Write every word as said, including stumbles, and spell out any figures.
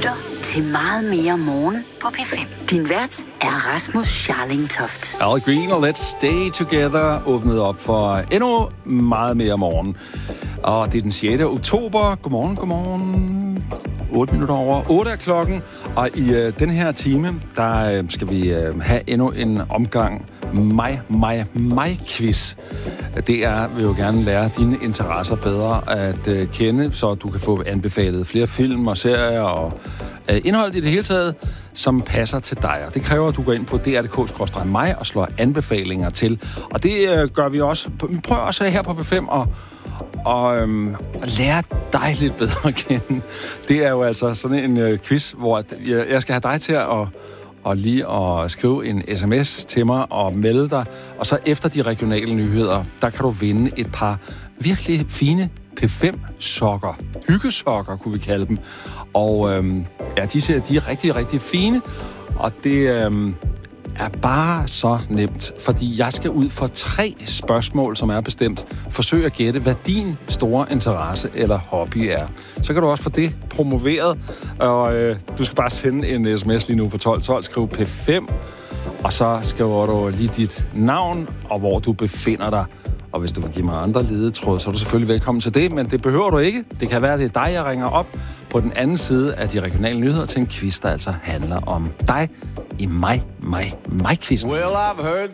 lytter til Meget Mere Morgen på P fem. Din vært er Rasmus Scharlingtoft. Al Green og Let's Stay Together åbnede op for endnu meget mere morgen. Og det er den sjette oktober. Godmorgen, godmorgen. otte minutter over otte er klokken. Og i øh, den her time, der øh, skal vi øh, have endnu en omgang mig, mig, mig-quiz. Det er, vil jo gerne lære dine interesser bedre at øh, kende, så du kan få anbefalet flere film og serier og øh, indhold i det hele taget, som passer til dig. Og det kræver, at du går ind på d r punktum d k skråstreg mig og slår anbefalinger til. Og det øh, gør vi også. Vi prøver også her på P fem at og øhm, lære dig lidt bedre at kende. Det er jo altså sådan en øh, quiz, hvor jeg, jeg skal have dig til at og lige at skrive en sms til mig og melde dig. Og så efter de regionale nyheder, der kan du vinde et par virkelig fine P fem sokker. Hyggesokker, kunne vi kalde dem. Og øhm, ja, de, ser, de er rigtig, rigtig fine. Og det øhm, er bare så nemt, fordi jeg skal ud for tre spørgsmål, som er bestemt. Forsøg at gætte, hvad din store interesse eller hobby er. Så kan du også få det promoveret, og øh, du skal bare sende en sms lige nu på tolv tolv, skriv P fem, og så skriver du lige dit navn og hvor du befinder dig. Og hvis du vil give mig andre ledetråd, så er du selvfølgelig velkommen til det, men det behøver du ikke. Det kan være, at det er dig, jeg ringer op på den anden side af de regionale nyheder til en quiz, der altså handler om dig i mig, mig, mig-quizzen. Well, I've heard